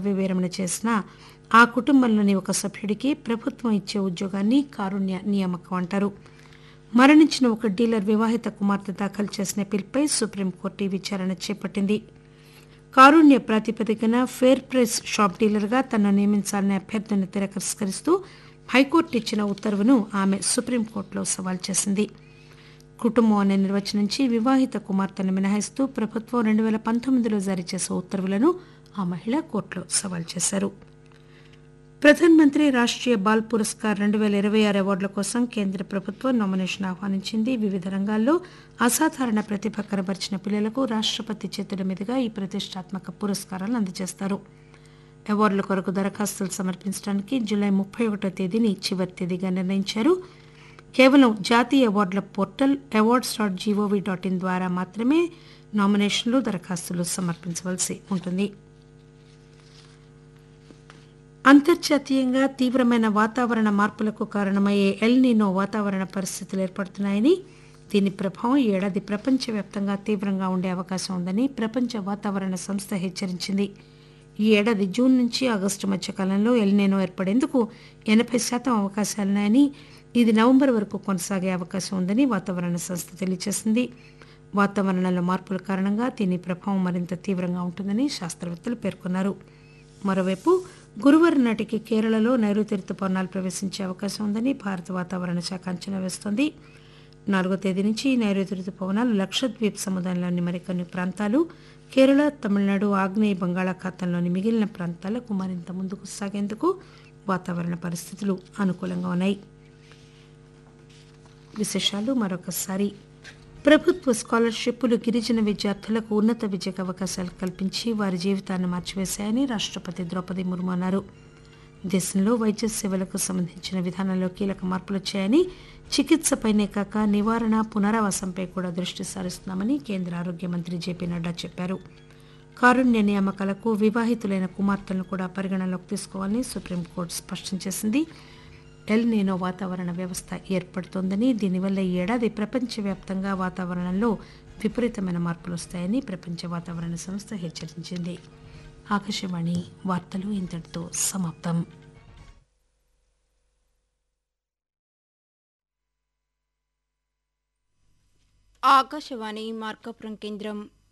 పదవీ విరమణ చేసినా ఆ కుటుంబంలోని ఒక సభ్యుడికి ప్రభుత్వం ఇచ్చే ఉద్యోగాన్ని కారుణ్య నియామకం అంటారు. మరణించిన ఒక డీలర్ వివాహిత కుమార్తె దాఖలు చేసిన పిల్పై సుప్రీంకోర్టు ఈ విచారణ చేపట్టింది. కారుణ్య ప్రాతిపదికన ఫేర్ ప్రైస్ షాప్ డీలర్గా తనను నియమించాలనే అభ్యర్థనను తిరస్కరిస్తూ హైకోర్టు ఇచ్చిన ఉత్తర్వును ఆమె సుప్రీంకోర్టులో సవాల్ చేసింది. కుటుంబం అనే నిర్వచనం నుంచి వివాహిత కుమార్తెను మినహాయిస్తూ ప్రభుత్వం 2019లో జారీ చేసే ఉత్తర్వులను ఆ మహిళ కోర్టులో సవాల్ చేశారు. ప్రధాన్ మంత్రి రాష్ట్రీయ బాల్ పురస్కార్ 2026 అవార్డుల కోసం కేంద్ర ప్రభుత్వం నామినేషన్ ఆహ్వానించింది. వివిధ రంగాల్లో అసాధారణ ప్రతిభ కనబరిచిన పిల్లలకు రాష్టపతి చేతుల మీదుగా ఈ ప్రతిష్టాత్మక పురస్కారాలను అందజేస్తారు. అవార్డుల కొరకు దరఖాస్తులు సమర్పించడానికి జూలై 31వ తేదీని చివరి తేదీగా నిర్ణయించారు. కేవలం జాతీయ అవార్డుల పోర్టల్ awards.gov.in ద్వారా మాత్రమే నామినేషన్లు దరఖాస్తులు సమర్పించవలసి ఉంటుంది. అంతర్జాతీయంగా తీవ్రమైన వాతావరణ మార్పులకు కారణమయ్యే ఎల్ నీనో వాతావరణ పరిస్థితులు ఏర్పడుతున్నాయని, దీని ప్రభావం ఈ ఏడాది ప్రపంచవ్యాప్తంగా తీవ్రంగా ఉండే అవకాశం ఉందని ప్రపంచ వాతావరణ సంస్థ హెచ్చరించింది. ఈ ఏడాది జూన్ నుంచి ఆగస్టు మధ్య కాలంలో ఎల్ నీనో ఏర్పడేందుకు 80% అవకాశాలున్నాయని, ఇది నవంబర్ వరకు కొనసాగే అవకాశం ఉందని వాతావరణ సంస్థ తెలియజేసింది. వాతావరణంలో మార్పుల కారణంగా దీని ప్రభావం మరింత తీవ్రంగా ఉంటుందని శాస్త్రవేత్తలు పేర్కొన్నారు. మరోవైపు గురువారం నాటికి కేరళలో నైరుతి రుతుపవనాలు ప్రవేశించే అవకాశం ఉందని భారత వాతావరణ శాఖ అంచనా వేస్తోంది. 4వ తేదీ నుంచి నైరుతి రుతుపవనాలు లక్షద్వీప్ సముదాయంలోని మరికొన్ని ప్రాంతాలు, కేరళ, తమిళనాడు, ఆగ్నేయ బంగాళాఖాతంలోని మిగిలిన ప్రాంతాలకు మరింత ముందుకు సాగేందుకు వాతావరణ పరిస్థితులు అనుకూలంగా ఉన్నాయి. విశేషాలు మరొకసారి. ప్రభుత్వ స్కాలర్షిప్లు గిరిజన విద్యార్థులకు ఉన్నత విద్యకు అవకాశాలు కల్పించి వారి జీవితాన్ని మార్చివేశాయని రాష్టపతి ద్రౌపది ముర్ము అన్నారు. దేశంలో వైద్య సేవలకు సంబంధించిన విధానంలో కీలక మార్పులు వచ్చాయని, చికిత్సపైనే కాక నివారణ, పునరావాసంపై కూడా దృష్టి సారిస్తున్నామని కేంద్ర ఆరోగ్య మంత్రి జేపీ నడ్డా చెప్పారు. కారుణ్య నియామకాలకు వివాహితులైన కుమార్తెలను కూడా పరిగణనలోకి తీసుకోవాలని సుప్రీంకోర్టు స్పష్టం చేసింది. ఎల్ నీనో వాతావరణ వ్యవస్థ ఏర్పడుతోందని, దీనివల్ల ఈ ఏడాది ప్రపంచవ్యాప్తంగా వాతావరణంలో విపరీతమైన మార్పులు వస్తాయని ప్రపంచ వాతావరణ సంస్థ హెచ్చరించింది. ఆకాశవాణి వార్తలు ఇంతటితో సమాప్తం. ఆకాశవాణి మార్కాపురం కేంద్రం.